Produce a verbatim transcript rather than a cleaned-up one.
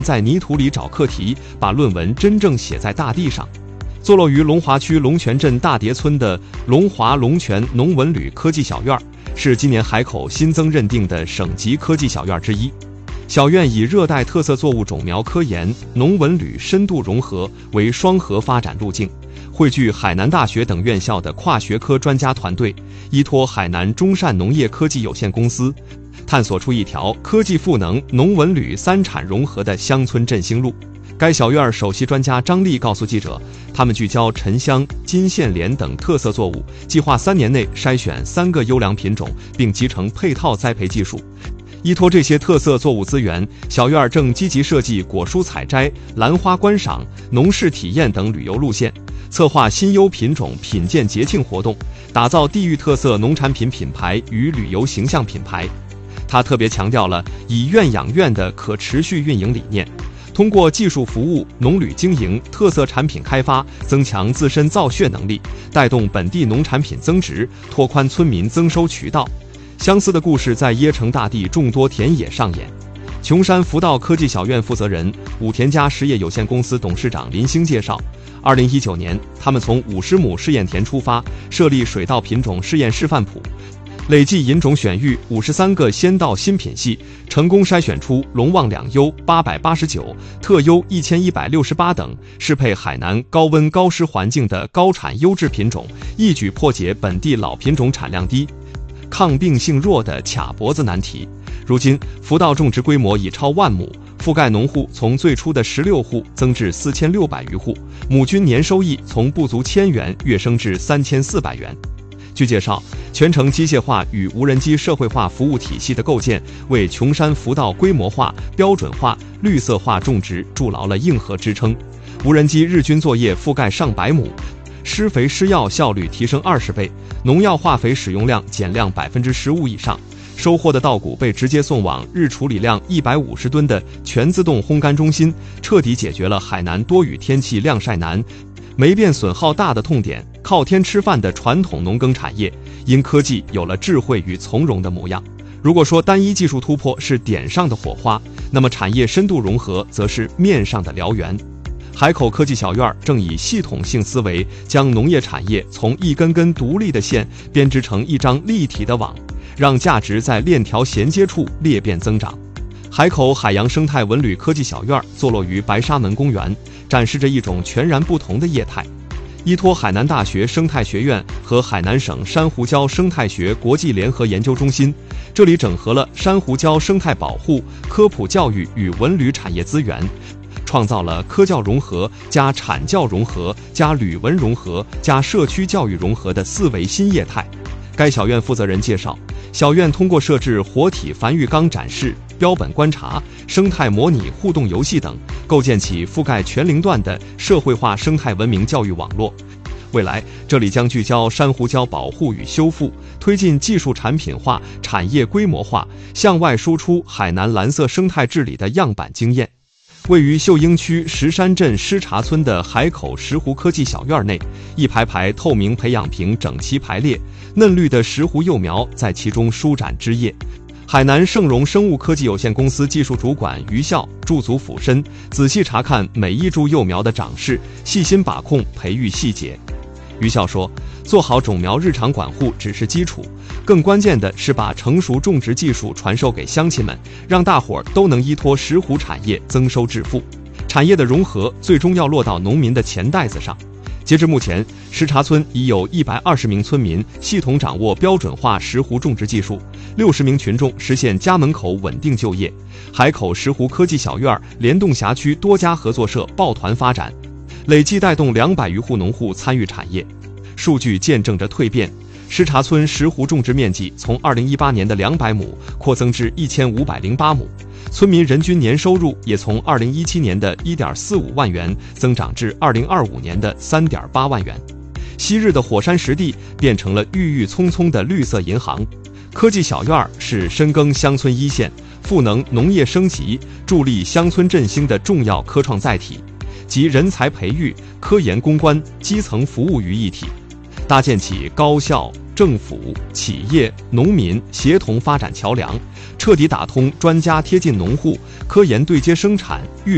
在泥土里找课题，把论文真正写在大地上。坐落于龙华区龙泉镇大叠村的龙华龙泉农文旅科技小院，是今年海口新增认定的省级科技小院之一。小院以热带特色作物种苗科研、农文旅深度融合为双核发展路径，汇聚海南大学等院校的跨学科专家团队，依托海南中善农业科技有限公司，探索出一条科技赋能、农文旅三产融合的乡村振兴路。该小院首席专家张丽告诉记者，他们聚焦沉香、金线莲等特色作物，计划三年内筛选三个优良品种，并集成配套栽培技术。依托这些特色作物资源，小院正积极设计果蔬采摘、兰花观赏、农事体验等旅游路线，策划新优品种品鉴节庆活动，打造地域特色农产品品牌与旅游形象品牌。他特别强调了以院养院的可持续运营理念，通过技术服务、农旅经营、特色产品开发，增强自身造血能力，带动本地农产品增值，拓宽村民增收渠道。相似的故事在椰城大地众多田野上演。琼山福道科技小院负责人、武田家实业有限公司董事长林兴介绍，二零一九年，他们从五十亩试验田出发，设立水稻品种试验示范圃，累计引种选育五十三个先稻新品系，成功筛选出龙旺两优八百八十九、特优一千一百六十八等适配海南高温高湿环境的高产优质品种，一举破解本地老品种产量低、抗病性弱的卡脖子难题。如今，福稻种植规模已超万亩，覆盖农户从最初的十六户增至四千六百余户，亩均年收益从不足千元跃升至三千四百元。据介绍，全程机械化与无人机社会化服务体系的构建，为琼山福稻规模化、标准化、绿色化种植筑牢了硬核支撑。无人机日均作业覆盖上百亩，施肥施药效率提升二十倍，农药化肥使用量减量百分之十五以上。收获的稻谷被直接送往日处理量一百五十吨的全自动烘干中心，彻底解决了海南多雨天气晾晒难、霉变损耗大的痛点。靠天吃饭的传统农耕产业，因科技有了智慧与从容的模样。如果说单一技术突破是点上的火花，那么产业深度融合则是面上的燎原。海口科技小院正以系统性思维，将农业产业从一根根独立的线编织成一张立体的网，让价值在链条衔接处裂变增长。海口海洋生态文旅科技小院坐落于白沙门公园，展示着一种全然不同的业态。依托海南大学生态学院和海南省珊瑚礁生态学国际联合研究中心，这里整合了珊瑚礁生态保护、科普教育与文旅产业资源，创造了科教融合加产教融合加旅文融合加社区教育融合的四维新业态。该小院负责人介绍，小院通过设置活体繁育缸展示、标本观察、生态模拟互动游戏等，构建起覆盖全龄段的社会化生态文明教育网络。未来，这里将聚焦珊瑚礁保护与修复，推进技术产品化、产业规模化，向外输出海南蓝色生态治理的样板经验。位于秀英区石山镇施茶村的海口石斛科技小院内，一排排透明培养瓶整齐排列，嫩绿的石斛幼苗在其中舒展枝叶。海南盛荣生物科技有限公司技术主管于笑驻足俯身，仔细查看每一株幼苗的长势，细心把控培育细节。于笑说，做好种苗日常管护只是基础，更关键的是把成熟种植技术传授给乡亲们，让大伙儿都能依托石斛产业增收致富。产业的融合最终要落到农民的钱袋子上。截至目前，石茶村已有一百二十名村民系统掌握标准化石斛种植技术，六十名群众实现家门口稳定就业。海口石斛科技小院联动辖区多家合作社抱团发展，累计带动两百余户农户参与产业。数据见证着蜕变，石茶村石斛种植面积从二零一八年的两百亩扩增至一千五百零八亩，村民人均年收入也从二零一七年的一点四五万元增长至二零二五年的三点八万元。昔日的火山实地变成了郁郁葱葱的绿色银行。科技小院是深耕乡村一线、赋能农业升级、助力乡村振兴的重要科创载体，集人才培育、科研攻关、基层服务于一体，搭建起高校、政府、企业、农民协同发展桥梁，彻底打通专家贴近农户、科研对接生产、育